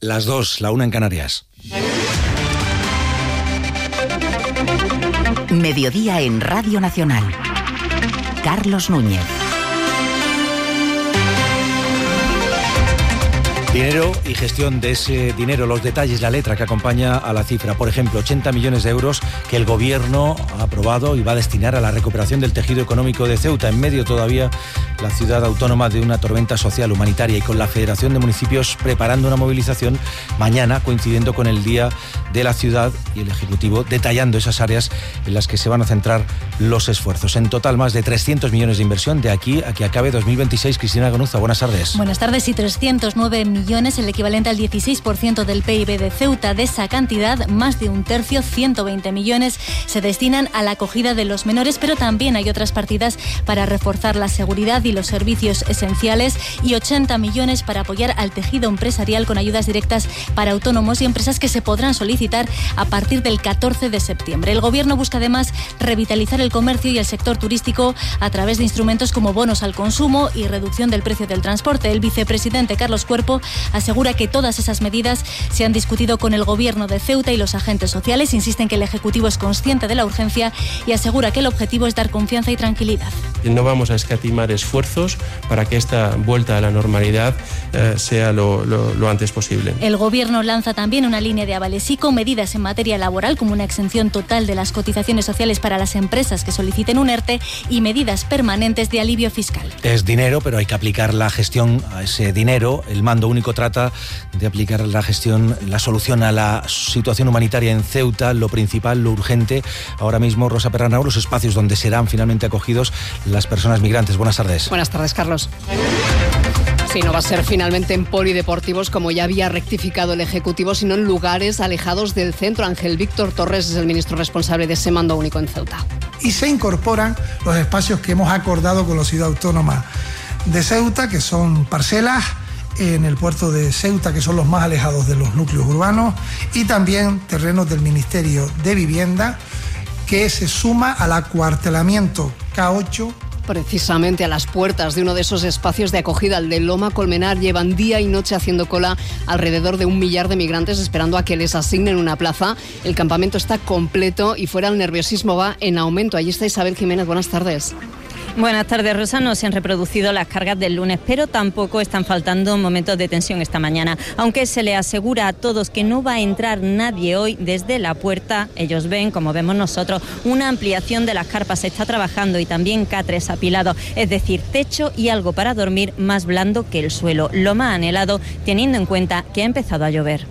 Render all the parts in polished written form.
Las 2, la 1 en Canarias. Mediodía en Radio Nacional. Carlos Núñez. Dinero y gestión de ese dinero, los detalles, la letra que acompaña a la cifra. Por ejemplo, 80 millones de euros que el Gobierno ha aprobado y va a destinar a la recuperación del tejido económico de Ceuta, en medio todavía la ciudad autónoma de una tormenta social humanitaria, y con la Federación de Municipios preparando una movilización mañana, coincidiendo con el Día de la Ciudad, y el Ejecutivo detallando esas áreas en las que se van a centrar los esfuerzos. En total, más de 300 millones de inversión de aquí a que acabe 2026. Cristina Ganuza, buenas tardes. Buenas tardes. Y 309 millones, el equivalente al 16% del PIB de Ceuta. De esa cantidad, más de un tercio, 120 millones, se destinan a la acogida de los menores, pero también hay otras partidas para reforzar la seguridad y los servicios esenciales, y 80 millones para apoyar al tejido empresarial con ayudas directas para autónomos y empresas que se podrán solicitar a partir del 14 de septiembre. El Gobierno busca además revitalizar el comercio y el sector turístico a través de instrumentos como bonos al consumo y reducción del precio del transporte. El vicepresidente Carlos Cuerpo asegura que todas esas medidas se han discutido con el Gobierno de Ceuta y los agentes sociales. Insiste en que el Ejecutivo es consciente de la urgencia y asegura que el objetivo es dar confianza y tranquilidad. No vamos a escatimar esfuerzos para que esta vuelta a la normalidad sea lo antes posible. El Gobierno lanza también una línea de avales y con medidas en materia laboral, como una exención total de las cotizaciones sociales para las empresas que soliciten un ERTE y medidas permanentes de alivio fiscal. Es dinero, pero hay que aplicar la gestión a ese dinero. El mando único trata de aplicar la gestión, la solución a la situación humanitaria en Ceuta, lo principal, lo urgente. Ahora mismo, Rosa Perranao, los espacios donde serán finalmente acogidos las personas migrantes. Buenas tardes. Buenas tardes, Carlos. Sí, no va a ser finalmente en polideportivos, como ya había rectificado el Ejecutivo, sino en lugares alejados del centro. Ángel Víctor Torres es el ministro responsable de ese mando único en Ceuta. Y se incorporan los espacios que hemos acordado con la ciudad autónoma de Ceuta, que son parcelas en el puerto de Ceuta, que son los más alejados de los núcleos urbanos, y también terrenos del Ministerio de Vivienda, que se suma al acuartelamiento K8. Precisamente a las puertas de uno de esos espacios de acogida, el de Loma Colmenar, llevan día y noche haciendo cola alrededor de 1 millar de migrantes esperando a que les asignen una plaza. El campamento está completo y fuera el nerviosismo va en aumento. Allí está Isabel Jiménez, buenas tardes. Buenas tardes, Rosa. No se han reproducido las cargas del lunes, pero tampoco están faltando momentos de tensión esta mañana. Aunque se le asegura a todos que no va a entrar nadie hoy desde la puerta, ellos ven, como vemos nosotros, una ampliación de las carpas. Se está trabajando y también catres apilados, es decir, techo y algo para dormir más blando que el suelo. Lo más anhelado, teniendo en cuenta que ha empezado a llover.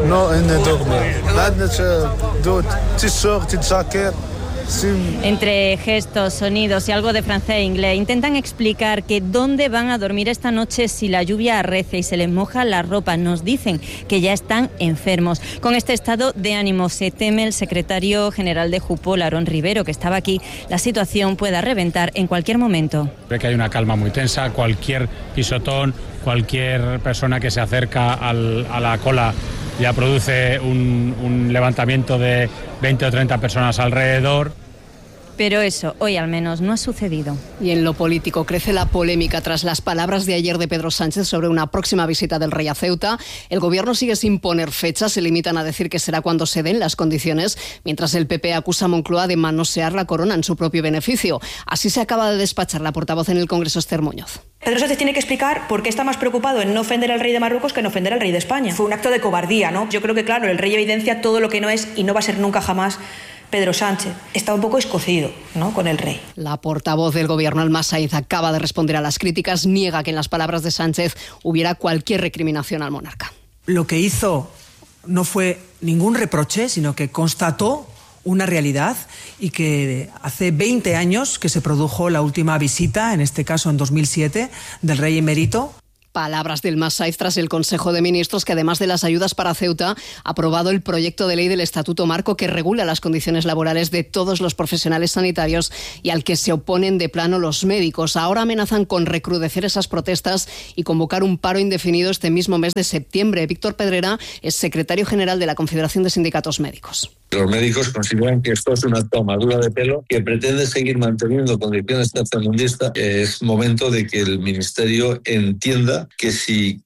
Entre gestos, sonidos y algo de francés e inglés, intentan explicar que dónde van a dormir esta noche si la lluvia arrece y se les moja la ropa. Nos dicen que ya están enfermos. Con este estado de ánimo se teme el secretario general de Jupol, Aarón Rivero, que estaba aquí, la situación pueda reventar en cualquier momento. Ve que hay una calma muy tensa, cualquier pisotón, cualquier persona que se acerca a la cola ya produce un levantamiento de 20 o 30 personas alrededor. Pero eso, hoy al menos, no ha sucedido. Y en lo político crece la polémica tras las palabras de ayer de Pedro Sánchez sobre una próxima visita del rey a Ceuta. El Gobierno sigue sin poner fecha, se limitan a decir que será cuando se den las condiciones, mientras el PP acusa a Moncloa de manosear la corona en su propio beneficio. Así se acaba de despachar la portavoz en el Congreso, Esther Muñoz. Pedro Sánchez tiene que explicar por qué está más preocupado en no ofender al rey de Marruecos que en ofender al rey de España. Fue un acto de cobardía, ¿no? Yo creo que, claro, el rey evidencia todo lo que no es y no va a ser nunca jamás Pedro Sánchez. Está un poco escocido, ¿no?, con el rey. La portavoz del Gobierno, Alma Sainz, acaba de responder a las críticas. Niega que en las palabras de Sánchez hubiera cualquier recriminación al monarca. Lo que hizo no fue ningún reproche, sino que constató una realidad, y que hace 20 años que se produjo la última visita, en este caso en 2007, del rey emérito. Palabras del Masaiz tras el Consejo de Ministros, que además de las ayudas para Ceuta, ha aprobado el proyecto de ley del Estatuto Marco que regula las condiciones laborales de todos los profesionales sanitarios y al que se oponen de plano los médicos. Ahora amenazan con recrudecer esas protestas y convocar un paro indefinido este mismo mes de septiembre. Víctor Pedrera es secretario general de la Confederación de Sindicatos Médicos. Los médicos consideran que esto es una tomadura de pelo que pretende seguir manteniendo condiciones tercermundistas. Es momento de que el Ministerio entienda que si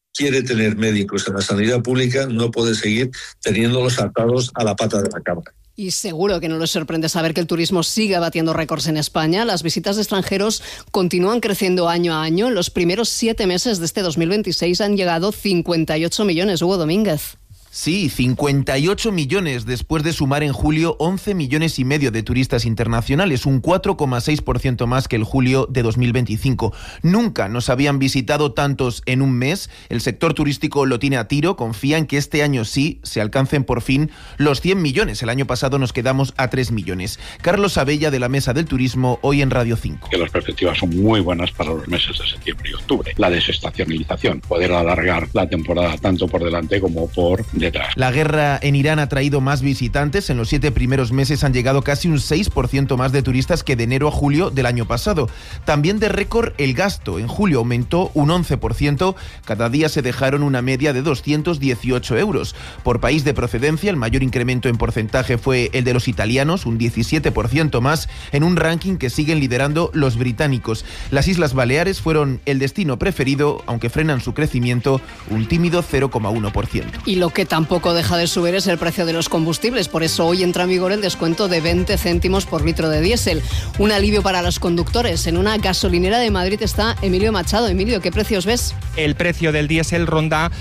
quiere tener médicos en la sanidad pública no puede seguir teniéndolos atados a la pata de la cabra. Y seguro que no les sorprende saber que el turismo sigue batiendo récords en España. Las visitas de extranjeros continúan creciendo año a año. En los primeros 7 meses de este 2026 han llegado 58 millones. Hugo Domínguez. Sí, 58 millones después de sumar en julio 11 millones y medio de turistas internacionales, un 4,6% más que el julio de 2025. Nunca nos habían visitado tantos en un mes. El sector turístico lo tiene a tiro, confía en que este año sí se alcancen por fin los 100 millones. El año pasado nos quedamos a 3 millones. Carlos Abella, de la Mesa del Turismo, hoy en Radio 5. Que las perspectivas son muy buenas para los meses de septiembre y octubre. La desestacionalización, poder alargar la temporada tanto por delante como por detrás. La guerra en Irán ha traído más visitantes. En los 7 primeros meses han llegado casi un 6% más de turistas que de enero a julio del año pasado. También de récord el gasto. En julio aumentó un 11%. Cada día se dejaron una media de 218 euros. Por país de procedencia, el mayor incremento en porcentaje fue el de los italianos, un 17% más, en un ranking que siguen liderando los británicos. Las Islas Baleares fueron el destino preferido, aunque frenan su crecimiento un tímido 0,1%. Y lo que tampoco deja de subir es el precio de los combustibles. Por eso hoy entra en vigor el descuento de 20 céntimos por litro de diésel. Un alivio para los conductores. En una gasolinera de Madrid está Emilio Machado. Emilio, ¿qué precios ves? El precio del diésel ronda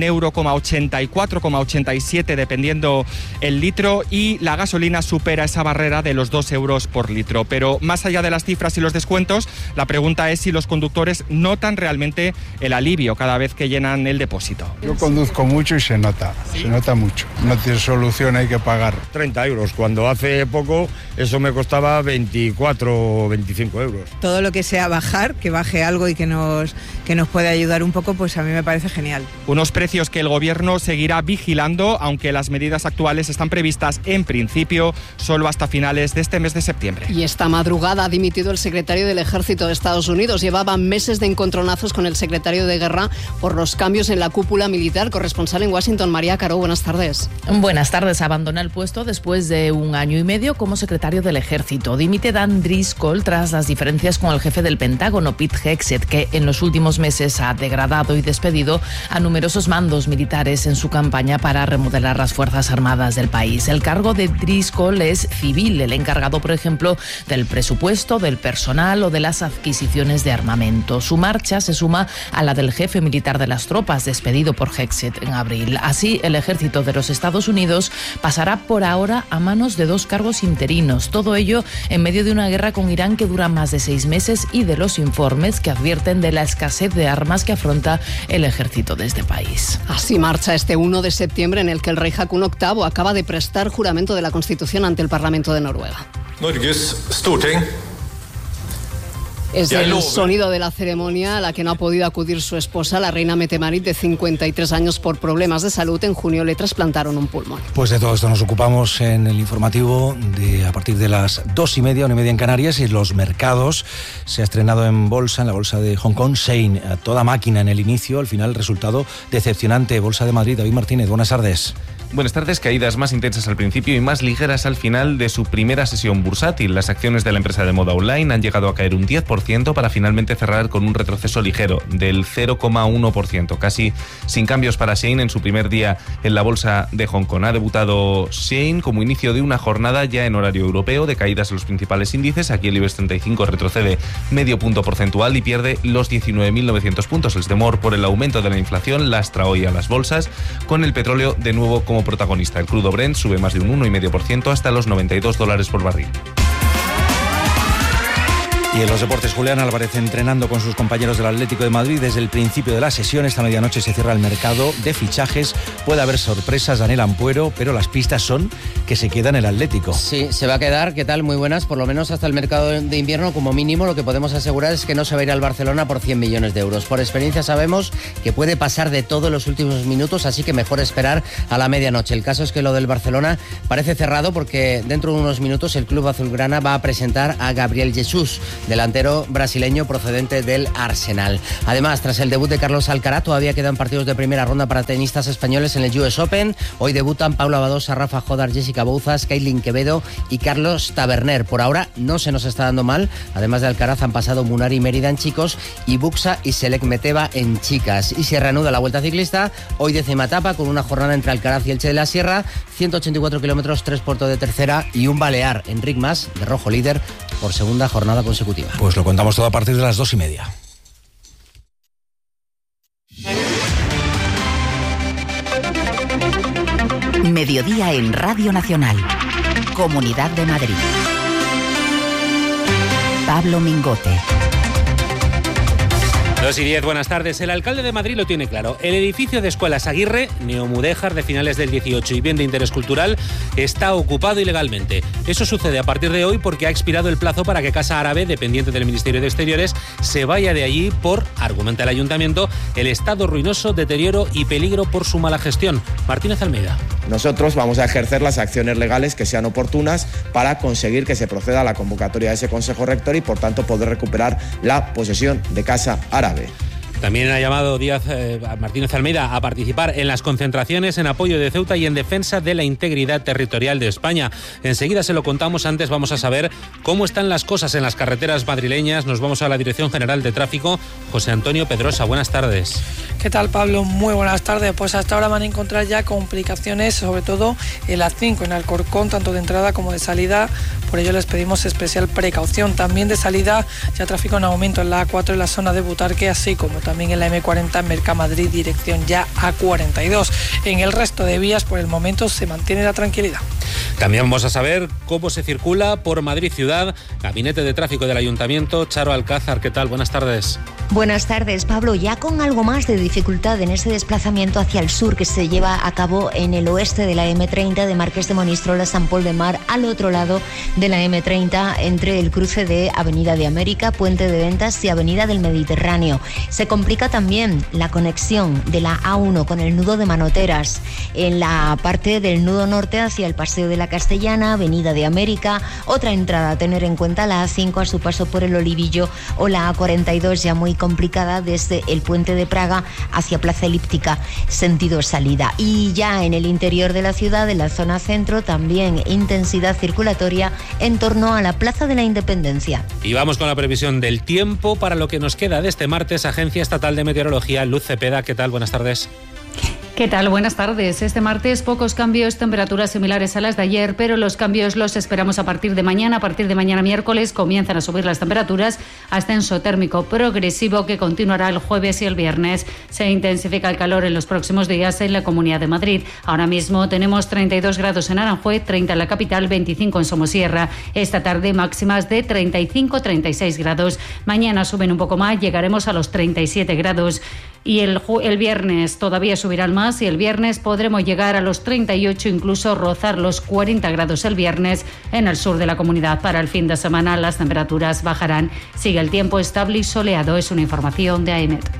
€1,84, €1,87 dependiendo el litro, y la gasolina supera esa barrera de los €2 por litro. Pero más allá de las cifras y los descuentos, la pregunta es si los conductores notan realmente el alivio cada vez que llenan el depósito. Yo conduzco mucho y se nota. ¿Sí? Se nota mucho. No tiene solución, hay que pagar. 30 euros, cuando hace poco eso me costaba 24 o 25 euros. Todo lo que sea bajar, que baje algo y que nos puede ayudar un poco, pues a mí me parece genial. Unos precios que el gobierno seguirá vigilando, aunque las medidas actuales están previstas en principio solo hasta finales de este mes de septiembre. Y esta madrugada ha dimitido el secretario del Ejército de Estados Unidos. Llevaba meses de encontronazos con el secretario de Guerra por los cambios en la cúpula militar. Corresponsal en Washington, María Caro, buenas tardes. Buenas tardes. Abandona el puesto después de 1 año y medio como secretario del Ejército. Dimite Dan Driscoll tras las diferencias con el jefe del Pentágono, Pete Hegseth, que en los últimos meses ha degradado y despedido a numerosos mandos militares en su campaña para remodelar las Fuerzas Armadas del país. El cargo de Driscoll es civil, el encargado, por ejemplo, del presupuesto, del personal o de las adquisiciones de armamento. Su marcha se suma a la del jefe militar de las tropas, despedido por Hegseth en abril. Así, el ejército de los Estados Unidos pasará por ahora a manos de 2 cargos interinos. Todo ello en medio de una guerra con Irán que dura más de 6 meses y de los informes que advierten de la escasez de armas que afronta el ejército de este país. Así marcha este 1 de septiembre en el que el rey Haakon VIII acaba de prestar juramento de la Constitución ante el Parlamento de Noruega. Norges Storting. Es el sonido de la ceremonia a la que no ha podido acudir su esposa, la reina Mette-Marit, de 53 años, por problemas de salud. En junio le trasplantaron un pulmón. Pues de todo esto nos ocupamos en el informativo de a partir de las 2:30, 1:30 en Canarias, y los mercados. Se ha estrenado en la bolsa de Hong Kong, Shein, a toda máquina en el inicio. Al final, resultado decepcionante. Bolsa de Madrid, David Martínez, buenas tardes. Buenas tardes. Caídas más intensas al principio y más ligeras al final de su primera sesión bursátil. Las acciones de la empresa de moda online han llegado a caer un 10% para finalmente cerrar con un retroceso ligero del 0,1%, casi sin cambios para Shein en su primer día en la bolsa de Hong Kong. Ha debutado Shein como inicio de una jornada ya en horario europeo de caídas en los principales índices. Aquí el IBEX 35 retrocede medio punto porcentual y pierde los 19.900 puntos. El temor por el aumento de la inflación lastra hoy a las bolsas, con el petróleo de nuevo como protagonista. El crudo Brent sube más de un 1,5% hasta los $92 por barril. Y en los deportes, Julián Álvarez entrenando con sus compañeros del Atlético de Madrid desde el principio de la sesión. Esta medianoche se cierra el mercado de fichajes. Puede haber sorpresas, Daniel Ampuero, pero las pistas son que se queda en el Atlético. Sí, se va a quedar. ¿Qué tal? Muy buenas. Por lo menos hasta el mercado de invierno, como mínimo, lo que podemos asegurar es que no se va a ir al Barcelona por 100 millones de euros. Por experiencia sabemos que puede pasar de todo en los últimos minutos, así que mejor esperar a la medianoche. El caso es que lo del Barcelona parece cerrado porque dentro de unos minutos el club azulgrana va a presentar a Gabriel Jesús. delantero brasileño procedente del Arsenal. Además, tras el debut de Carlos Alcaraz, todavía quedan partidos de primera ronda para tenistas españoles en el US Open. Hoy debutan Paula Badosa, Rafa Jodar, Jessica Bouzas, Kailin Quevedo y Carlos Taberner. Por ahora no se nos está dando mal. Además de Alcaraz han pasado Munari Mérida en chicos y Buxa y Selek Meteva en chicas. Y se reanuda la Vuelta Ciclista, hoy 10ª etapa con una jornada entre Alcaraz y Elche de la Sierra, 184 kilómetros, 3 puertos de tercera y un balear. Enric Mas, de rojo líder por segunda jornada consecutiva. Pues lo contamos todo a partir de las 2:30. Mediodía en Radio Nacional. Comunidad de Madrid. Pablo Mingote. 2:10, buenas tardes. El alcalde de Madrid lo tiene claro. El edificio de Escuelas Aguirre, neomudéjar de finales del 18 y bien de interés cultural, está ocupado ilegalmente. Eso sucede a partir de hoy porque ha expirado el plazo para que Casa Árabe, dependiente del Ministerio de Exteriores, se vaya de allí por, argumenta el ayuntamiento, el estado ruinoso, deterioro y peligro por su mala gestión. Martínez Almeida. Nosotros vamos a ejercer las acciones legales que sean oportunas para conseguir que se proceda a la convocatoria de ese Consejo Rector y, por tanto, poder recuperar la posesión de Casa Árabe. También ha llamado Martínez Almeida a participar en las concentraciones en apoyo de Ceuta y en defensa de la integridad territorial de España. Enseguida se lo contamos, antes vamos a saber cómo están las cosas en las carreteras madrileñas. Nos vamos a la Dirección General de Tráfico. José Antonio Pedrosa, buenas tardes. ¿Qué tal, Pablo? Muy buenas tardes. Pues hasta ahora van a encontrar ya complicaciones, sobre todo en la 5, en Alcorcón, tanto de entrada como de salida. Por ello les pedimos especial precaución. También de salida ya tráfico en aumento en la A4 en la zona de Butarque, así como también en la M40 en Mercamadrid, dirección ya A42. En el resto de vías, por el momento, se mantiene la tranquilidad. También vamos a saber cómo se circula por Madrid Ciudad. Gabinete de Tráfico del Ayuntamiento, Charo Alcázar, ¿qué tal? Buenas tardes. Buenas tardes, Pablo. Ya con algo más de dificultad en ese desplazamiento hacia el sur que se lleva a cabo en el oeste de la M30 de Marqués de Monistrol a Sant Pol de Mar, al otro lado de la M30 entre el cruce de Avenida de América, Puente de Ventas y Avenida del Mediterráneo. Se complica también la conexión de la A1 con el nudo de Manoteras en la parte del nudo norte hacia el Paseo de la Castellana, Avenida de América. Otra entrada a tener en cuenta, la A5 a su paso por el Olivillo, o la A42 ya muy complicada desde el Puente de Praga hacia Plaza Elíptica, sentido salida. Y ya en el interior de la ciudad, en la zona centro, también intensidad circulatoria en torno a la Plaza de la Independencia. Y vamos con la previsión del tiempo para lo que nos queda de este martes. Agencia Estatal de Meteorología, Luz Cepeda, ¿qué tal? Buenas tardes. ¿Qué tal? Buenas tardes. Este martes pocos cambios, temperaturas similares a las de ayer, pero los cambios los esperamos a partir de mañana. A partir de mañana miércoles comienzan a subir las temperaturas, ascenso térmico progresivo que continuará el jueves y el viernes. Se intensifica el calor en los próximos días en la Comunidad de Madrid. Ahora mismo tenemos 32 grados en Aranjuez, 30 en la capital, 25 en Somosierra. Esta tarde máximas de 35-36 grados. Mañana suben un poco más, llegaremos a los 37 grados. Y el viernes todavía subirán más y el viernes podremos llegar a los 38, incluso rozar los 40 grados el viernes en el sur de la comunidad. Para el fin de semana las temperaturas bajarán. Sigue el tiempo estable y soleado. Es una información de AEMET.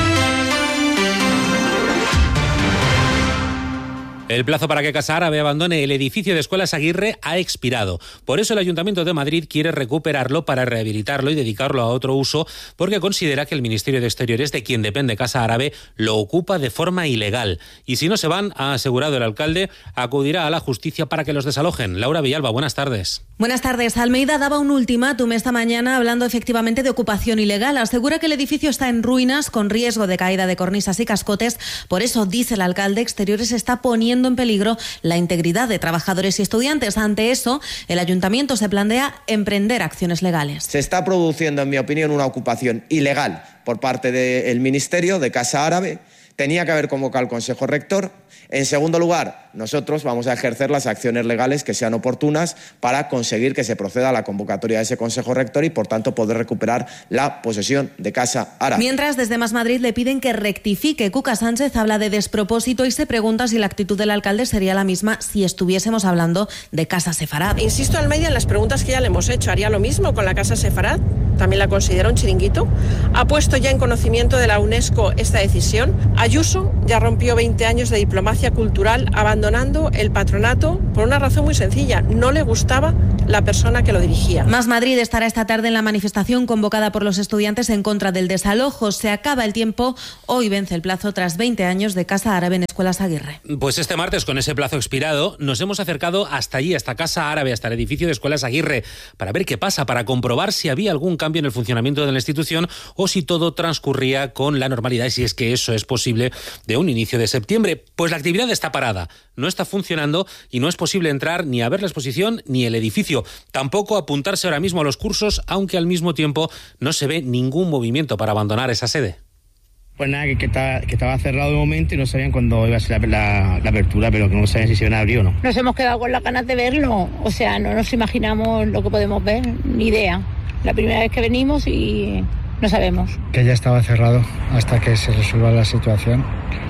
El plazo para que Casa Árabe abandone el edificio de Escuelas Aguirre ha expirado. Por eso el Ayuntamiento de Madrid quiere recuperarlo para rehabilitarlo y dedicarlo a otro uso, porque considera que el Ministerio de Exteriores, de quien depende Casa Árabe, lo ocupa de forma ilegal. Y si no se van, ha asegurado el alcalde, acudirá a la justicia para que los desalojen. Laura Villalba, buenas tardes. Buenas tardes. Almeida daba un ultimátum esta mañana hablando efectivamente de ocupación ilegal. Asegura que el edificio está en ruinas con riesgo de caída de cornisas y cascotes. Por eso, dice el alcalde, Exteriores está poniendo en peligro la integridad de trabajadores y estudiantes. Ante eso, el ayuntamiento se plantea emprender acciones legales. Se está produciendo, en mi opinión, una ocupación ilegal por parte del Ministerio de Casa Árabe. Tenía que haber convocado al Consejo Rector. En segundo lugar, nosotros vamos a ejercer las acciones legales que sean oportunas para conseguir que se proceda a la convocatoria de ese Consejo Rector y, por tanto, poder recuperar la posesión de Casa Árabe. Mientras, desde Más Madrid le piden que rectifique. Cuca Sánchez habla de despropósito y se pregunta si la actitud del alcalde sería la misma si estuviésemos hablando de Casa Sefarad. Insisto, Almeida, en las preguntas que ya le hemos hecho. ¿Haría lo mismo con la Casa Sefarad? ¿También la considera un chiringuito? ¿Ha puesto ya en conocimiento de la UNESCO esta decisión? Ayuso ya rompió 20 años de diplomacia cultural abandonando el patronato por una razón muy sencilla: no le gustaba la persona que lo dirigía. Más Madrid estará esta tarde en la manifestación convocada por los estudiantes en contra del desalojo. Se acaba el tiempo, hoy vence el plazo tras 20 años de Casa Árabe en Escuelas Aguirre. Pues este martes, con ese plazo expirado, nos hemos acercado hasta allí, hasta Casa Árabe, hasta el edificio de Escuelas Aguirre, para ver qué pasa, para comprobar si había algún cambio en el funcionamiento de la institución o si todo transcurría con la normalidad, y si es que eso es posible de un inicio de septiembre. Pues la actividad está parada, no está funcionando y no es posible entrar ni a ver la exposición ni el edificio. Tampoco apuntarse ahora mismo a los cursos, aunque al mismo tiempo no se ve ningún movimiento para abandonar esa sede. Pues nada, que estaba cerrado de momento y no sabían cuándo iba a ser la apertura, pero que no sabían si se iban a abrir o no. Nos hemos quedado con las ganas de verlo, o sea, no nos imaginamos lo que podemos ver, ni idea. La primera vez que venimos y no sabemos. Que ya estaba cerrado hasta que se resuelva la situación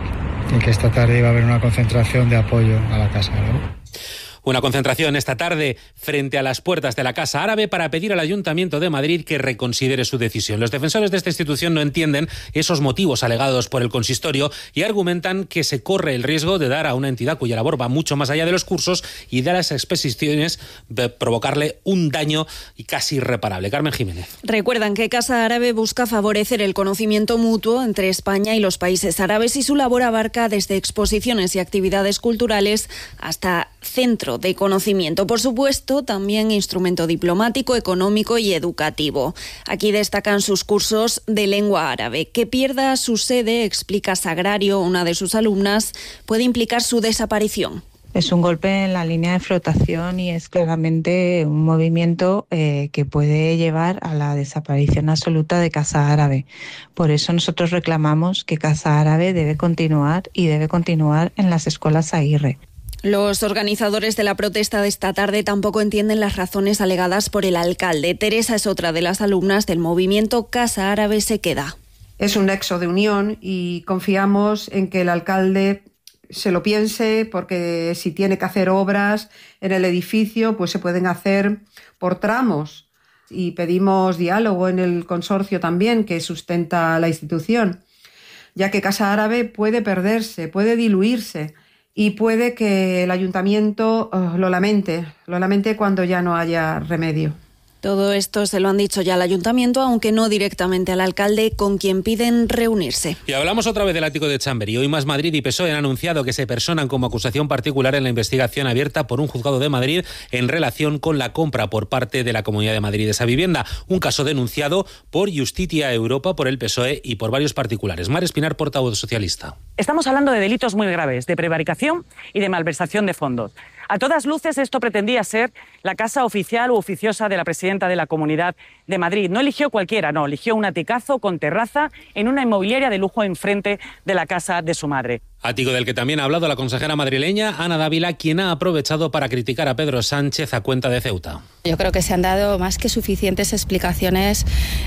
y que esta tarde iba a haber una concentración de apoyo a la Casa Árabe. Una concentración esta tarde frente a las puertas de la Casa Árabe para pedir al Ayuntamiento de Madrid que reconsidere su decisión. Los defensores de esta institución no entienden esos motivos alegados por el consistorio y argumentan que se corre el riesgo de dar a una entidad cuya labor va mucho más allá de los cursos y de las exposiciones provocarle un daño casi irreparable. Carmen Jiménez. Recuerdan que Casa Árabe busca favorecer el conocimiento mutuo entre España y los países árabes y su labor abarca desde exposiciones y actividades culturales hasta centro de conocimiento, por supuesto, también instrumento diplomático, económico y educativo. Aquí destacan sus cursos de lengua árabe. Que pierda su sede, explica Sagrario, una de sus alumnas, puede implicar su desaparición. Es un golpe en la línea de flotación y es claramente un movimiento que puede llevar a la desaparición absoluta de Casa Árabe. Por eso nosotros reclamamos que Casa Árabe debe continuar y debe continuar en las escuelas Aguirre. Los organizadores de la protesta de esta tarde tampoco entienden las razones alegadas por el alcalde. Teresa es otra de las alumnas del movimiento Casa Árabe se queda. Es un nexo de unión y confiamos en que el alcalde se lo piense, porque si tiene que hacer obras en el edificio, pues se pueden hacer por tramos. Y pedimos diálogo en el consorcio también que sustenta la institución, ya que Casa Árabe puede perderse, puede diluirse. Y puede que el ayuntamiento lo lamente cuando ya no haya remedio. Todo esto se lo han dicho ya al ayuntamiento, aunque no directamente al alcalde, con quien piden reunirse. Y hablamos otra vez del ático de Chamberí. Hoy Más Madrid y PSOE han anunciado que se personan como acusación particular en la investigación abierta por un juzgado de Madrid en relación con la compra por parte de la Comunidad de Madrid de esa vivienda. Un caso denunciado por Justitia Europa, por el PSOE y por varios particulares. Mar Espinar, portavoz socialista. Estamos hablando de delitos muy graves, de prevaricación y de malversación de fondos. A todas luces, esto pretendía ser la casa oficial u oficiosa de la presidenta de la Comunidad de Madrid. No eligió cualquiera, no, eligió un aticazo con terraza en una inmobiliaria de lujo enfrente de la casa de su madre. Ático del que también ha hablado la consejera madrileña Ana Dávila, quien ha aprovechado para criticar a Pedro Sánchez a cuenta de Ceuta. Yo creo que se han dado más que suficientes explicaciones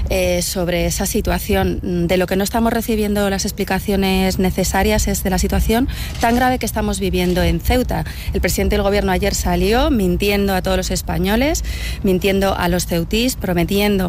sobre esa situación. De lo que no estamos recibiendo las explicaciones necesarias es de la situación tan grave que estamos viviendo en Ceuta. El presidente del Gobierno ayer salió mintiendo a todos los españoles, mintiendo a los ceutís, prometiendo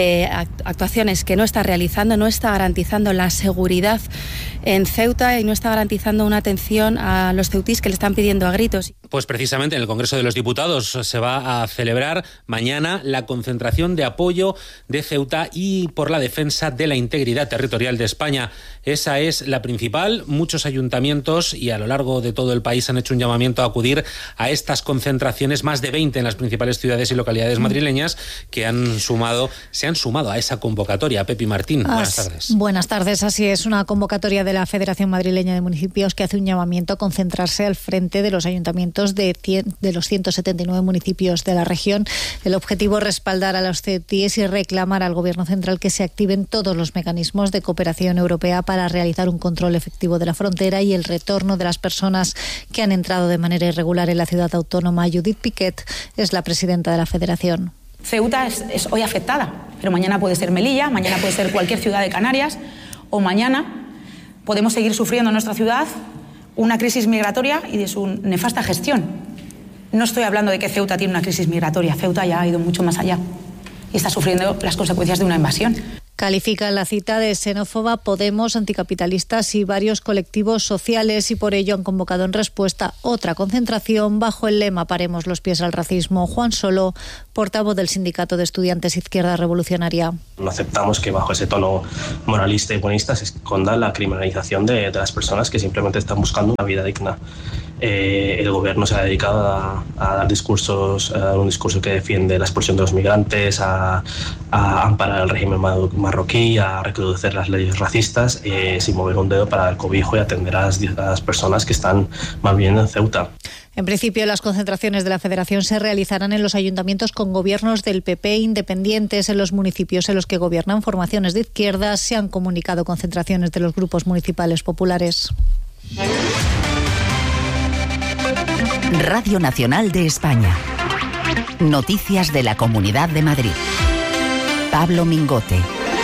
actuaciones que no está realizando, no está garantizando la seguridad en Ceuta y no está garantizando una atención a los ceutís que le están pidiendo a gritos. Pues precisamente en el Congreso de los Diputados se va a celebrar mañana la concentración de apoyo de Ceuta y por la defensa de la integridad territorial de España. Esa es la principal. Muchos ayuntamientos y a lo largo de todo el país han hecho un llamamiento a acudir a estas concentraciones, más de 20 en las principales ciudades y localidades madrileñas que se han sumado a esa convocatoria. Pepi Martín, buenas tardes. Buenas tardes, así es, una convocatoria de la Federación Madrileña de Municipios que hace un llamamiento a concentrarse al frente de los ayuntamientos de los 179 municipios de la región. El objetivo es respaldar a los ceutíes y reclamar al Gobierno central que se activen todos los mecanismos de cooperación europea para realizar un control efectivo de la frontera y el retorno de las personas que han entrado de manera irregular en la ciudad autónoma. Judith Piquet es la presidenta de la Federación. Ceuta es hoy afectada, pero mañana puede ser Melilla, mañana puede ser cualquier ciudad de Canarias, o mañana podemos seguir sufriendo en nuestra ciudad una crisis migratoria y de su nefasta gestión. No estoy hablando de que Ceuta tiene una crisis migratoria, Ceuta ya ha ido mucho más allá y está sufriendo las consecuencias de una invasión. Califican la cita de xenófoba Podemos, anticapitalistas y varios colectivos sociales, y por ello han convocado en respuesta otra concentración bajo el lema Paremos los pies al racismo. Juan Solo, portavoz del Sindicato de Estudiantes Izquierda Revolucionaria. No aceptamos que bajo ese tono moralista y buenista se esconda la criminalización de las personas que simplemente están buscando una vida digna. El gobierno se ha dedicado a dar discursos, un discurso que defiende la expulsión de los migrantes, a amparar el régimen marroquí, a recrudecer las leyes racistas, sin mover un dedo para dar cobijo y atender a las personas que están más bien en Ceuta. En principio, las concentraciones de la Federación se realizarán en los ayuntamientos con gobiernos del PP independientes. En los municipios en los que gobiernan formaciones de izquierdas se han comunicado concentraciones de los grupos municipales populares. Radio Nacional de España. Noticias de la Comunidad de Madrid. Pablo Mingote.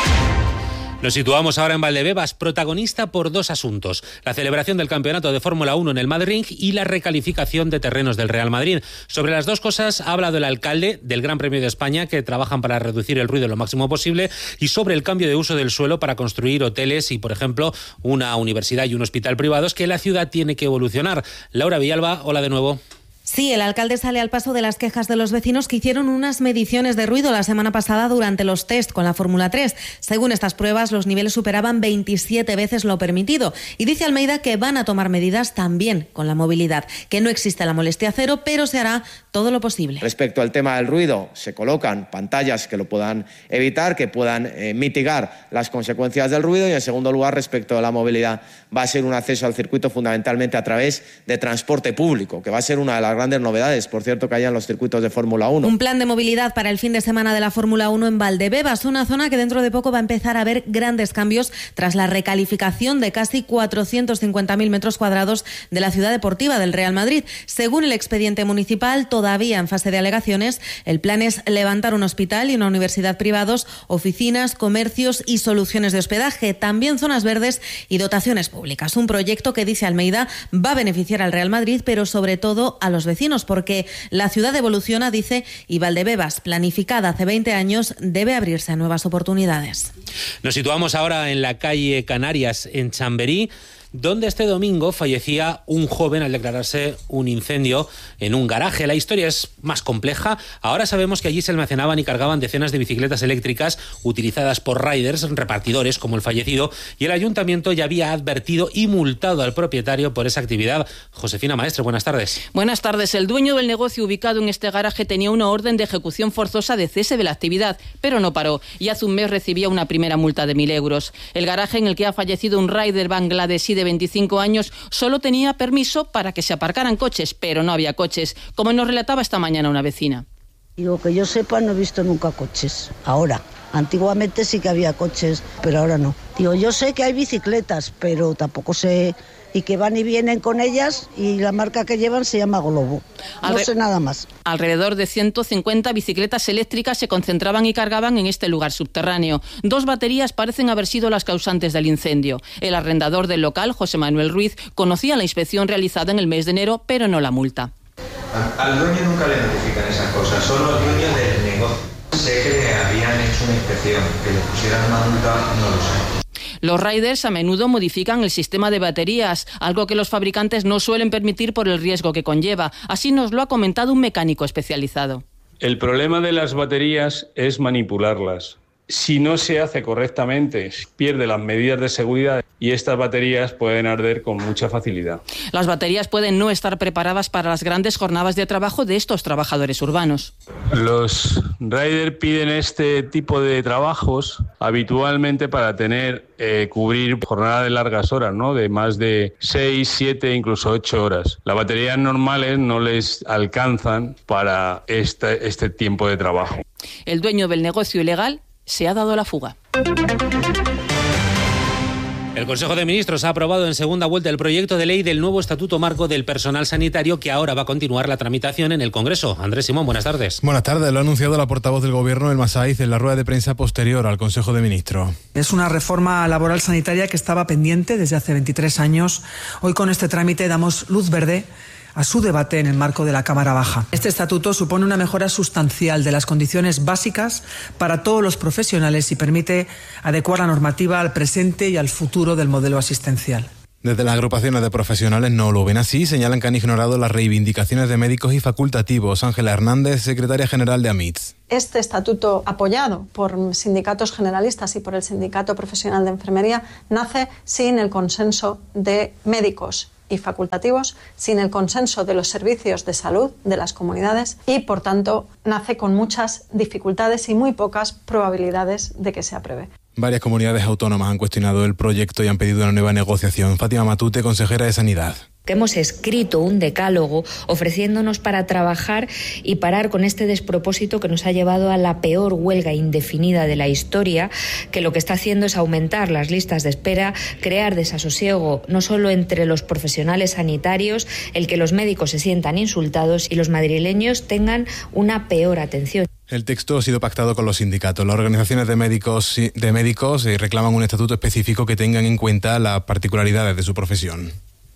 Nos situamos ahora en Valdebebas, protagonista por dos asuntos: la celebración del campeonato de Fórmula 1 en el Madrid y la recalificación de terrenos del Real Madrid. Sobre las dos cosas ha hablado el alcalde del Gran Premio de España, que trabajan para reducir el ruido lo máximo posible, y sobre el cambio de uso del suelo para construir hoteles y, por ejemplo, una universidad y un hospital privados, que la ciudad tiene que evolucionar. Laura Villalba, hola de nuevo. Sí, el alcalde sale al paso de las quejas de los vecinos que hicieron unas mediciones de ruido la semana pasada durante los test con la Fórmula 3. Según estas pruebas, los niveles superaban 27 veces lo permitido. Y dice Almeida que van a tomar medidas también con la movilidad, que no existe la molestia cero, pero se hará todo lo posible. Respecto al tema del ruido, se colocan pantallas que lo puedan evitar, que puedan mitigar las consecuencias del ruido, y en segundo lugar, respecto a la movilidad, va a ser un acceso al circuito fundamentalmente a través de transporte público, que va a ser una de las grandes novedades, por cierto, que hay en los circuitos de Fórmula 1. Un plan de movilidad para el fin de semana de la Fórmula 1 en Valdebebas, una zona que dentro de poco va a empezar a ver grandes cambios tras la recalificación de casi 450.000 metros cuadrados de la ciudad deportiva del Real Madrid. Según el expediente municipal, todavía en fase de alegaciones, el plan es levantar un hospital y una universidad privados, oficinas, comercios y soluciones de hospedaje, también zonas verdes y dotaciones públicas. Un proyecto que, dice Almeida, va a beneficiar al Real Madrid, pero sobre todo a los vecinos, porque la ciudad evoluciona, dice, y Valdebebas, planificada hace 20 años, debe abrirse a nuevas oportunidades. Nos situamos ahora en la calle Canarias, en Chamberí, donde este domingo fallecía un joven al declararse un incendio en un garaje. La historia es más compleja. Ahora sabemos que allí se almacenaban y cargaban decenas de bicicletas eléctricas utilizadas por riders, repartidores como el fallecido, y el ayuntamiento ya había advertido y multado al propietario por esa actividad. Josefina Maestre, buenas tardes. Buenas tardes. El dueño del negocio ubicado en este garaje tenía una orden de ejecución forzosa de cese de la actividad, pero no paró, y hace un mes recibía una primera multa de 1.000 euros. El garaje en el que ha fallecido un rider bangladesí de 25 años solo tenía permiso para que se aparcaran coches, pero no había coches, como nos relataba esta mañana una vecina. Digo, que yo sepa, no he visto nunca coches. Ahora, antiguamente sí que había coches, pero ahora no. Digo, yo sé que hay bicicletas, pero tampoco sé, y que van y vienen con ellas, y la marca que llevan se llama Globo. No sé nada más. Alrededor de 150 bicicletas eléctricas se concentraban y cargaban en este lugar subterráneo. 2 baterías parecen haber sido las causantes del incendio. El arrendador del local, José Manuel Ruiz, conocía la inspección realizada en el mes de enero, pero no la multa. Al dueño nunca le notifican esas cosas, solo al dueño del negocio. Sé que le habían hecho una inspección, que le pusieran una multa, no lo sé. Los riders a menudo modifican el sistema de baterías, algo que los fabricantes no suelen permitir por el riesgo que conlleva. Así nos lo ha comentado un mecánico especializado. El problema de las baterías es manipularlas. Si no se hace correctamente, pierde las medidas de seguridad y estas baterías pueden arder con mucha facilidad. Las baterías pueden no estar preparadas para las grandes jornadas de trabajo de estos trabajadores urbanos. Los riders piden este tipo de trabajos habitualmente para cubrir jornadas de largas horas, ¿no? De más de 6, 7, incluso 8 horas. Las baterías normales no les alcanzan para este tiempo de trabajo. El dueño del negocio ilegal se ha dado la fuga. El Consejo de Ministros ha aprobado en segunda vuelta el proyecto de ley del nuevo Estatuto Marco del Personal Sanitario, que ahora va a continuar la tramitación en el Congreso. Andrés Simón, buenas tardes. Buenas tardes. Lo ha anunciado la portavoz del Gobierno, Elma Saiz, en la rueda de prensa posterior al Consejo de Ministros. Es una reforma laboral sanitaria que estaba pendiente desde hace 23 años. Hoy, con este trámite, damos luz verde a su debate en el marco de la Cámara Baja. Este estatuto supone una mejora sustancial de las condiciones básicas para todos los profesionales y permite adecuar la normativa al presente y al futuro del modelo asistencial. Desde las agrupaciones de profesionales no lo ven así, señalan que han ignorado las reivindicaciones de médicos y facultativos. Ángela Hernández, secretaria general de AMITS. Este estatuto, apoyado por sindicatos generalistas y por el Sindicato Profesional de Enfermería, nace sin el consenso de médicos y facultativos, sin el consenso de los servicios de salud de las comunidades y, por tanto, nace con muchas dificultades y muy pocas probabilidades de que se apruebe. Varias comunidades autónomas han cuestionado el proyecto y han pedido una nueva negociación. Fátima Matute, consejera de Sanidad. Hemos escrito un decálogo ofreciéndonos para trabajar y parar con este despropósito que nos ha llevado a la peor huelga indefinida de la historia, que lo que está haciendo es aumentar las listas de espera, crear desasosiego no solo entre los profesionales sanitarios, el que los médicos se sientan insultados y los madrileños tengan una peor atención. El texto ha sido pactado con los sindicatos. Las organizaciones de médicos reclaman un estatuto específico que tengan en cuenta las particularidades de su profesión.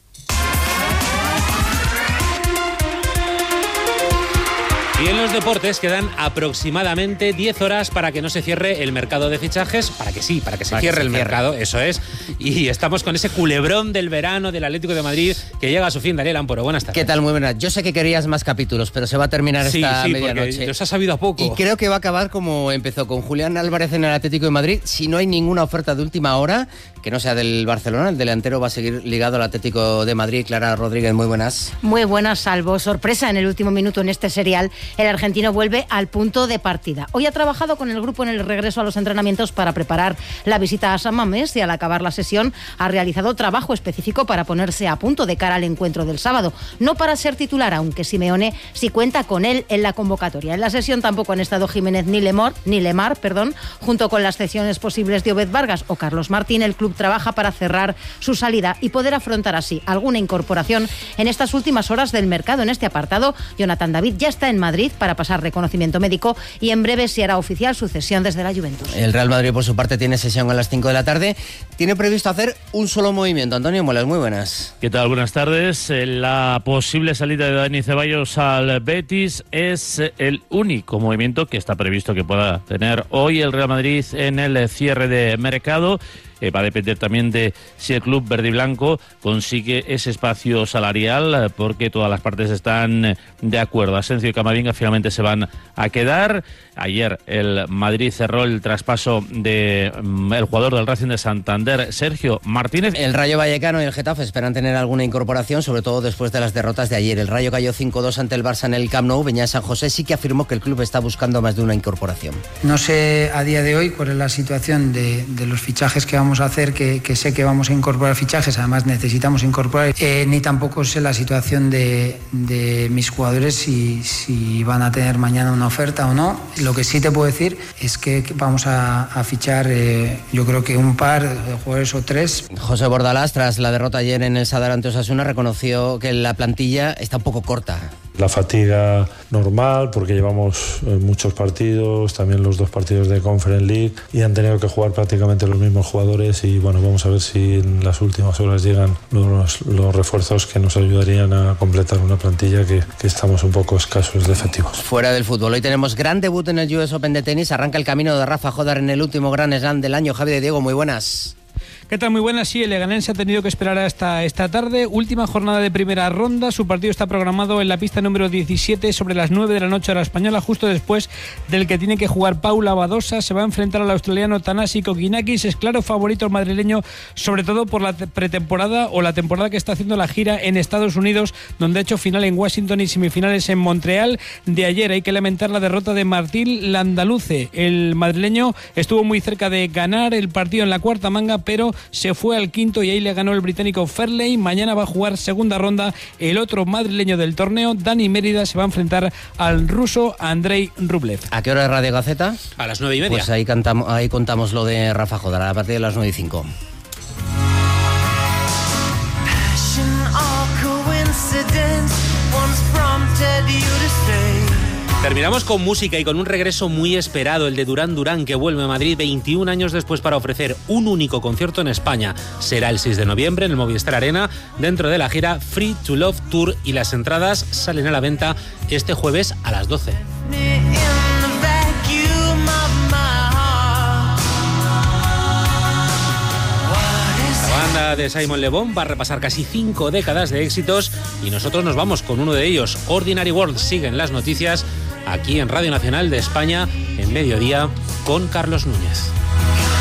Y en los deportes quedan aproximadamente 10 horas para que no se cierre el mercado de fichajes, para que se cierre el mercado, eso es. Y estamos con ese culebrón del verano del Atlético de Madrid que llega a su fin. Daniel Amporo, buenas tardes. ¿Qué tal? Muy buenas. Yo sé que querías más capítulos, pero se va a terminar esta medianoche. Porque os ha sabido a poco. Y creo que va a acabar como empezó, con Julián Álvarez en el Atlético de Madrid. Si no hay ninguna oferta de última hora, que no sea del Barcelona, el delantero va a seguir ligado al Atlético de Madrid. Clara Rodríguez, muy buenas. Muy buenas, salvo sorpresa en el último minuto en este serial. El argentino vuelve al punto de partida. Hoy ha trabajado con el grupo en el regreso a los entrenamientos para preparar la visita a San Mamés y al acabar la sesión ha realizado trabajo específico para ponerse a punto de cara al encuentro del sábado. No para ser titular, aunque Simeone sí cuenta con él en la convocatoria. En la sesión tampoco han estado Jiménez ni Lemar, junto con las cesiones posibles de Obed Vargas o Carlos Martín. El club trabaja para cerrar su salida y poder afrontar así alguna incorporación en estas últimas horas del mercado. En este apartado, Jonathan David ya está en Madrid para pasar reconocimiento médico y en breve se hará oficial su cesión desde la Juventus. El Real Madrid, por su parte, tiene sesión a las 5 de la tarde. Tiene previsto hacer un solo movimiento. Antonio Molas, muy buenas. ¿Qué tal? Buenas tardes. La posible salida de Dani Ceballos al Betis es el único movimiento que está previsto que pueda tener hoy el Real Madrid en el cierre de mercado. Va a depender también de si el club verde y blanco consigue ese espacio salarial, porque todas las partes están de acuerdo. Asencio y Camavinga finalmente se van a quedar. Ayer el Madrid cerró el traspaso del jugador del Racing de Santander, Sergio Martínez. El Rayo Vallecano y el Getafe esperan tener alguna incorporación, sobre todo después de las derrotas de ayer. El Rayo cayó 5-2 ante el Barça en el Camp Nou. Beñat San José sí que afirmó que el club está buscando más de una incorporación. No sé a día de hoy cuál es la situación de los fichajes que vamos a hacer, que sé que vamos a incorporar fichajes, además necesitamos incorporar, ni tampoco sé la situación de mis jugadores, si van a tener mañana una oferta o no. Lo que sí te puedo decir es que vamos a fichar, yo creo que un par de jugadores o tres. José Bordalás, tras la derrota ayer en el Sadar ante Osasuna, reconoció que la plantilla está un poco corta. La fatiga normal, porque llevamos muchos partidos, también los 2 partidos de Conference League, y han tenido que jugar prácticamente los mismos jugadores. Y bueno, vamos a ver si en las últimas horas llegan los refuerzos que nos ayudarían a completar una plantilla que estamos un poco escasos de efectivos. Fuera del fútbol, hoy tenemos gran debut en el US Open de tenis. Arranca el camino de Rafa Jodar en el último Grand Slam del año. Javi de Diego, muy buenas. ¿Qué tal? Muy buenas. Sí, el leganés ha tenido que esperar hasta esta tarde. Última jornada de primera ronda. Su partido está programado en la pista número 17 sobre las 9 de la noche a la española, justo después del que tiene que jugar Paula Badosa. Se va a enfrentar al australiano Thanasi Kokkinakis. Es claro favorito el madrileño, sobre todo por la pretemporada o la temporada que está haciendo la gira en Estados Unidos, donde ha hecho final en Washington y semifinales en Montreal. De ayer hay que lamentar la derrota de Martín Landaluce. El madrileño estuvo muy cerca de ganar el partido en la cuarta manga, pero se fue al quinto y ahí le ganó el británico Fairley. Mañana va a jugar segunda ronda el otro madrileño del torneo, Dani Mérida, se va a enfrentar al ruso Andrei Rublev. ¿A qué hora es Radio Gaceta? A las 9:30. Pues ahí contamos lo de Rafa Jodar a partir de las 9:05. Terminamos con música y con un regreso muy esperado, el de Duran Duran, que vuelve a Madrid 21 años después para ofrecer un único concierto en España. Será el 6 de noviembre en el Movistar Arena, dentro de la gira Free to Love Tour, y las entradas salen a la venta este jueves a las 12. La banda de Simon Le Bon va a repasar casi 5 décadas de éxitos y nosotros nos vamos con uno de ellos. Ordinary World. Siguen las noticias aquí en Radio Nacional de España en mediodía con Carlos Núñez.